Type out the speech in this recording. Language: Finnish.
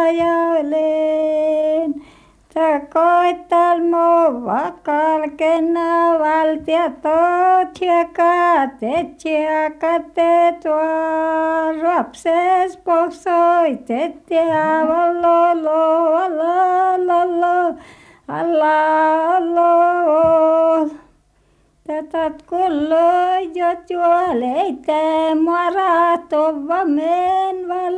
jaulen. Ta koittal mo vakal kenna valtia totia katet ja katet var rapses poksoitet ja vallolo allalalo allalalo. Tätat kullo jot juoleite mara tova men